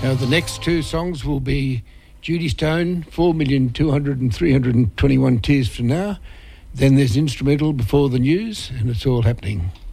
Now, the next two songs will be Judy Stone, 4,200,000 and 321 Tears from Now. Then there's instrumental Before the News, and it's all happening.